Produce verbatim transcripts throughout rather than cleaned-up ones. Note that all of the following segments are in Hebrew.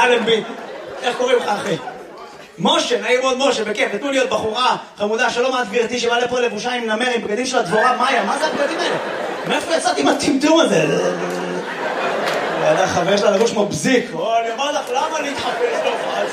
אלנבי. איך קוראים לך, אחי? משה, נעים מאוד משה, בכיף, נתנו לי עוד בחורה חמודה, שלום את גברתי, שבאה לפה לבושה עם נמר, עם בגדים של הדבורה, מאיה, מה זה הבגדים האלה? מאיפה יצאתי עם הטמטום הזה? ידע חבר שלה לבוש כמו בזיק. או, אני אומר לך, למה להתחפש להופעה?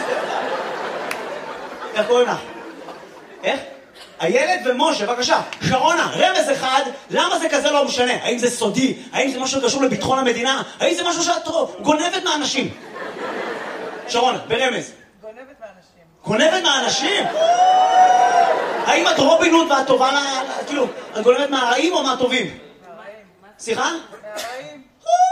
איך קוראים לך? איך? הילד ומשה, בבקשה. שרונה, רמז אחד, למה זה כזה לא משנה? האם זה סודי? האם זה משהו שקשור לביטחון המדינה? האם זה משהו שאת גונבת מהאנשים? שרונה, ברמז. גונבת מהאנשים. גונבת מהאנשים? האם את רובין הוד ואת טובה, כאילו, את גונבת מהרעים או מהטובים? מהרעים. סליחה? מהרעים.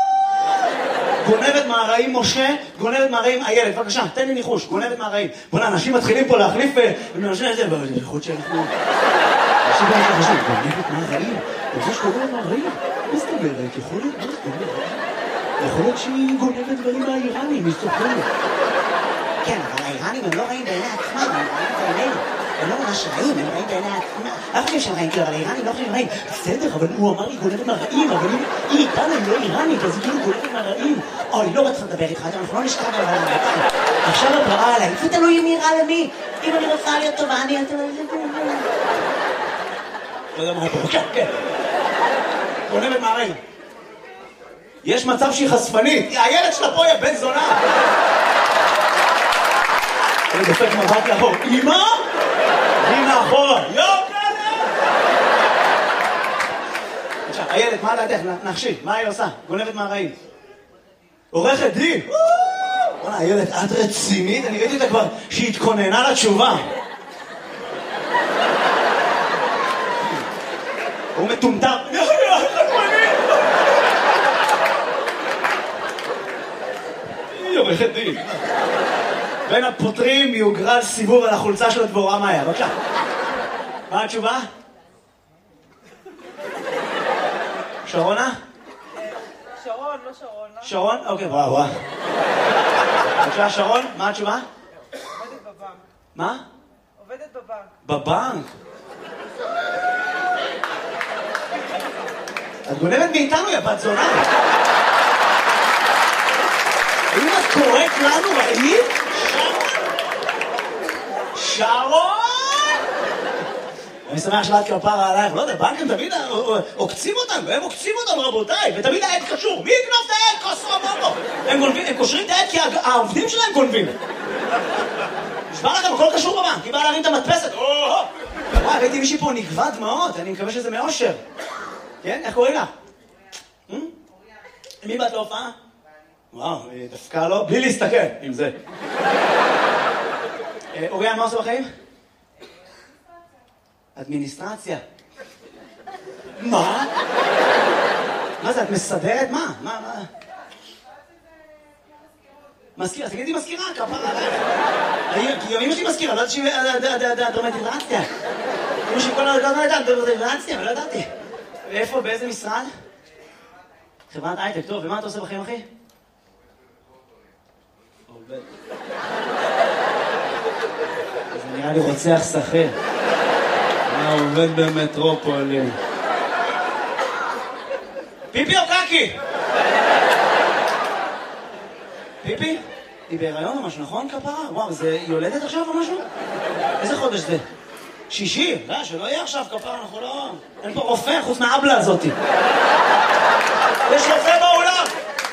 גונבת מהרעים משה, גונבת מהרעים הילד, בבקשה, תן לי ניחוש, גונבת מהרעים. בוא'נה, אנשים מתחילים פה להחליף ומאנשים את זה, אבל יכול להיות שאנחנו... אנשים פה אנחנו חושבים, גונבת מהרעים? זה שגונבת מהרעים? מה זאת אומרת? יכול להיות, מה זאת אומרת? יכול להיות שהיא גונבת דברים מהאיראנים, היא סוחרת. כן, אבל האיראנים הם לא רעים בעיני עצמם, הם רעים בעינינו. הם לא ממש רעים, הם רעים בעיני עצמם. אף אחד שהם רעים, אבל האיראנים לא חושבים רעים. בסדר, אבל הוא אמר לי גונבת מהרעים, אבל היא איתנו, היא לא איראנית, אז היא כאילו גונבת מהרעים. אוי, לא רצה לדבר איתך, אנחנו לא נשכב על העולם. עכשיו את רעה עליי, זה תלוי מי רע למי. אם אני רוצה להיות טובה, אני... לא יודע מה פה, כן, כן. גונבת מהרעים. יש מצב שהיא חשפנית, הילד שלה פה היא בן זונה. אני דופק מבט לאחור, אמא? היא מאחורה, יוקלה! עכשיו, הילד, מה לידך? נחשי, מה היא עושה? גונבת מהרעים. עורכת דין! בוא'נה, הילד, את רצינית? אני ראיתי אותה כבר שהיא התכוננה לתשובה. הוא מטומטם. היא עורכת דין. בין הפותרים יוגרל סיבוב על החולצה של הדבורה מאיה. בבקשה. מה התשובה? שרונה? שרון, לא שרון. שרון? אוקיי, וואו, וואו. בבקשה, שרון, מה התשובה? עובדת בבנק. מה? עובדת בבנק. בבנק? את גונבת מאיתנו, יא בת זונה. האם את קוראת לנו רעים? שרון! אני שמח שלאת כפרה עלייך, לא יודע, בנקים תמיד עוקצים אותנו, הם עוקצים אותנו רבותיי, ותמיד העד קשור. מי יקנוף את העד? כוסו בובו! הם קושרים את העד כי העובדים שלהם גונבים. נשמע לכם, הכל קשור בבנק, היא באה להרים את המדפסת. וואי, ראיתי מישהי פה נגבה דמעות, אני מקווה שזה מאושר. כן? איך קוראים לך? מי באת להופעה? וואו, דווקא לא, בלי להסתכל עם זה. אוריאן, מה עושה בחיים? אדמיניסטרציה. מה? מה זה, את מסדרת? מה? מה, מה? מזכירה, תגידי מזכירה, כפרה עליך. כי אמא שלי מזכירה, לא יודעת שהיא דרמטיזציה. אמא שלי כל הדעת הייתה דרמטיזציה, לא ידעתי. ואיפה, באיזה משרד? חברת הייטק, טוב, ומה אתה עושה בחיים, אחי? עובד. זה נראה לי רוצח שכיר. מה עובד במטרופולין? פיפי או קקי? פיפי? היא בהיריון או משהו, נכון כפרה? וואו, זה יולדת עכשיו או משהו? איזה חודש זה? שישי? לא, שלא יהיה עכשיו כפרה, אנחנו לא... אין פה רופא חוץ מהאבלה הזאת. יש רופא בעולם!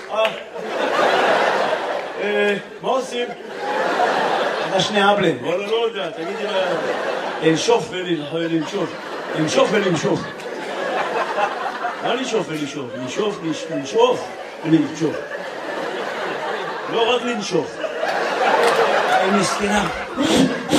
מה עושים? אתה שני אבלים. וואלה, לא יודע, תגידי לה... לנשוף ולנשוף. לנשוף ולנשוף. מה לנשוף ולנשוף? לנשוף, לנשוף ולנשוף. לא רק לנשוף. היא מסכנה.